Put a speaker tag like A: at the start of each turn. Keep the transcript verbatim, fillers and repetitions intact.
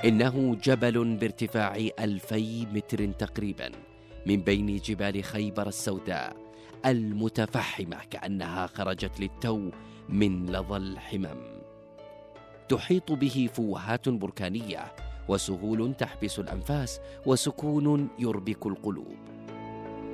A: إنه جبل بارتفاع ألفي متر تقريبا من بين جبال خيبر السوداء المتفحمة كأنها خرجت للتو من لظى الحمم. تحيط به فوهات بركانية وسهول تحبس الأنفاس وسكون يربك القلوب.